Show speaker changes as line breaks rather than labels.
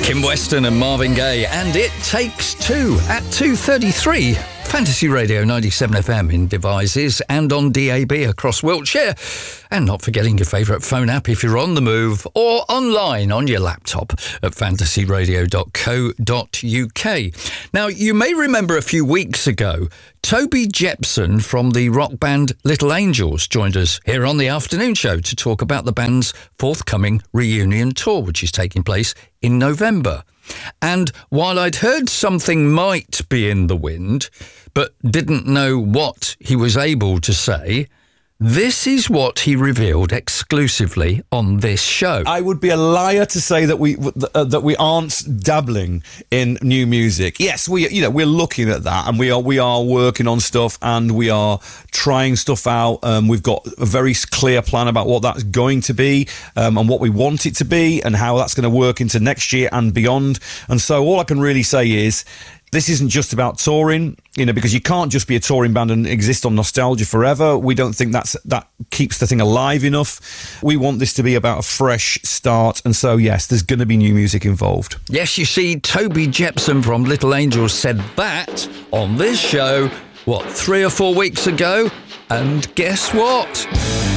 Kim Weston and Marvin Gaye, and It Takes Two at 2:33. Fantasy Radio 97 FM in devices and on DAB across Wiltshire. And not forgetting your favourite phone app if you're on the move, or online on your laptop at fantasyradio.co.uk. Now, you may remember a few weeks ago, Toby Jepson from the rock band Little Angels joined us here on the afternoon show to talk about the band's forthcoming reunion tour, which is taking place in November. And while I'd heard something might be in the wind, but didn't know what he was able to say, this is what he revealed exclusively on this show.
I would be a liar to say that we aren't dabbling in new music. Yes, we're looking at that, and we are working on stuff, and we are trying stuff out. We've got a very clear plan about what that's going to be, and what we want it to be, and how that's going to work into next year and beyond. And so all I can really say is, this isn't just about touring, because you can't just be a touring band and exist on nostalgia forever. We don't think that keeps the thing alive enough. We want this to be about a fresh start. And so, yes, there's going to be new music involved.
Yes, you see, Toby Jepson from Little Angels said that on this show, 3 or 4 weeks ago? And guess what?